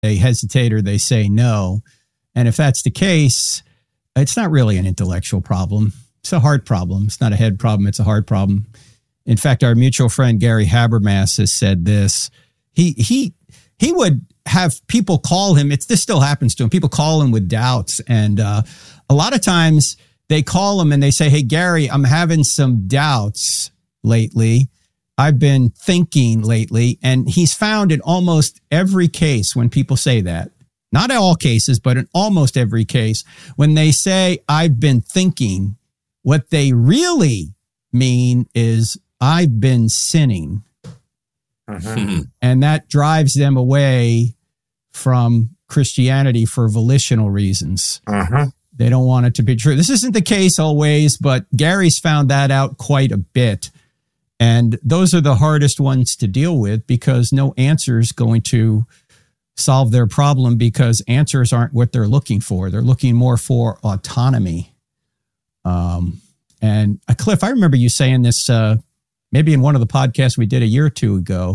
they hesitate or they say no. And if that's the case, it's not really an intellectual problem. It's a heart problem. It's not a head problem. It's a heart problem. In fact, our mutual friend Gary Habermas has said this. He would have people call him. This still happens to him. People call him with doubts. And a lot of times they call him and they say, hey, Gary, I'm having some doubts lately. I've been thinking lately. And he's found in almost every case when people say that, not in all cases, but in almost every case, when they say, I've been thinking, what they really mean is I've been sinning. Mm-hmm. And that drives them away from Christianity for volitional reasons. Uh-huh. They don't want it to be true. This isn't the case always, but Gary's found that out quite a bit. And those are the hardest ones to deal with because no answer is going to solve their problem because answers aren't what they're looking for. They're looking more for autonomy. And Cliff, I remember you saying this maybe in one of the podcasts we did a year or two ago,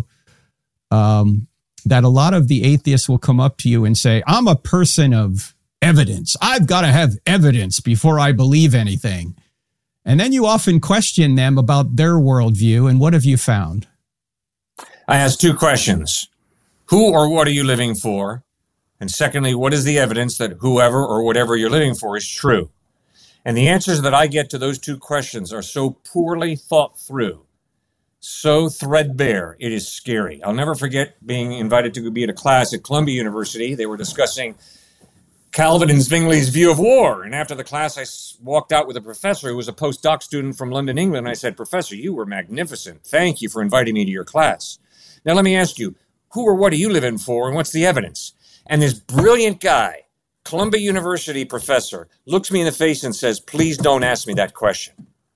that a lot of the atheists will come up to you and say, I'm a person of evidence. I've got to have evidence before I believe anything. And then you often question them about their worldview. And what have you found? I ask two questions. Who or what are you living for? And secondly, what is the evidence that whoever or whatever you're living for is true? And the answers that I get to those two questions are so poorly thought through, so threadbare, it is scary. I'll never forget being invited to be at a class at Columbia University. They were discussing Calvin and Zwingli's view of war. And after the class, I walked out with a professor who was a postdoc student from London, England. And I said, Professor, you were magnificent. Thank you for inviting me to your class. Now, let me ask you, who or what are you living for and what's the evidence? And this brilliant guy, Columbia University professor, looks me in the face and says, please don't ask me that question.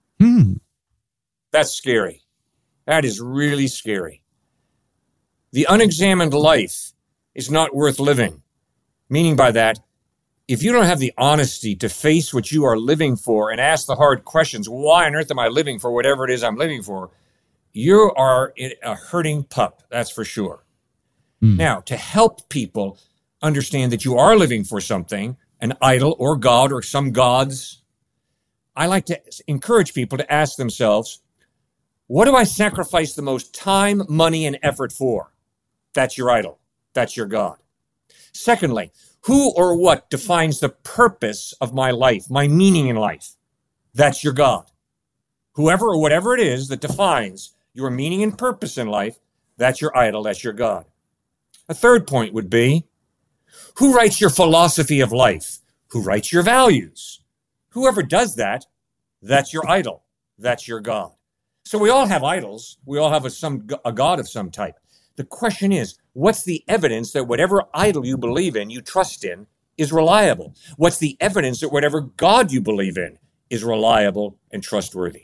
That's scary. That is really scary. The unexamined life is not worth living. Meaning by that, if you don't have the honesty to face what you are living for and ask the hard questions, why on earth am I living for whatever it is I'm living for? You are a hurting pup, that's for sure. Now, to help people understand that you are living for something, an idol or God or some gods, I like to encourage people to ask themselves, what do I sacrifice the most time, money, and effort for? That's your idol. That's your God. Secondly, who or what defines the purpose of my life, my meaning in life? That's your God. Whoever or whatever it is that defines your meaning and purpose in life, that's your idol, that's your God. A third point would be, who writes your philosophy of life? Who writes your values? Whoever does that, that's your idol, that's your God. So we all have idols. We all have a God of some type. The question is, what's the evidence that whatever idol you believe in, you trust in, is reliable? What's the evidence that whatever God you believe in is reliable and trustworthy?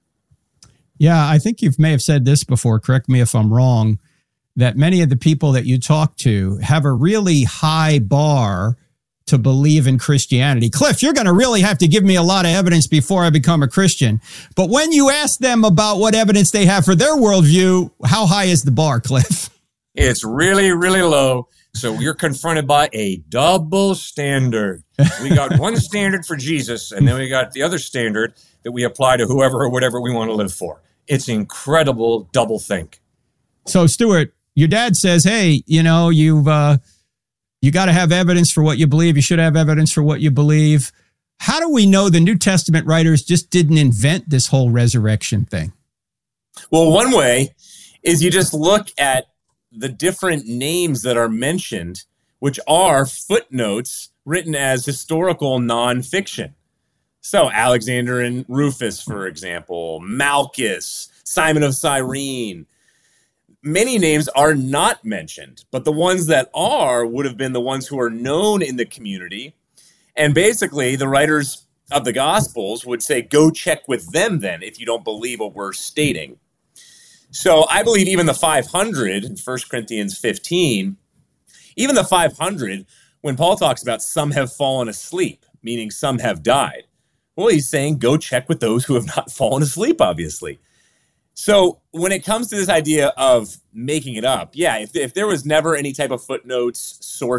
Yeah, I think you may have said this before, correct me if I'm wrong, that many of the people that you talk to have a really high bar to believe in Christianity. Cliff, you're going to really have to give me a lot of evidence before I become a Christian. But when you ask them about what evidence they have for their worldview, how high is the bar, Cliff? It's really, really low. So you're confronted by a double standard. We got one standard for Jesus, and then we got the other standard that we apply to whoever or whatever we want to live for. It's incredible double think. So, Stuart, your dad says, hey, you know, you got to have evidence for what you believe. You should have evidence for what you believe. How do we know the New Testament writers just didn't invent this whole resurrection thing? Well, one way is you just look at the different names that are mentioned, which are footnotes written as historical nonfiction. So Alexander and Rufus, for example, Malchus, Simon of Cyrene. Many names are not mentioned, but the ones that are would have been the ones who are known in the community. And basically, the writers of the Gospels would say, go check with them then if you don't believe what we're stating. So I believe even the 500 in 1 Corinthians 15, even the 500, when Paul talks about some have fallen asleep, meaning some have died, well, he's saying go check with those who have not fallen asleep, obviously. So when it comes to this idea of making it up, yeah, if there was never any type of footnotes, source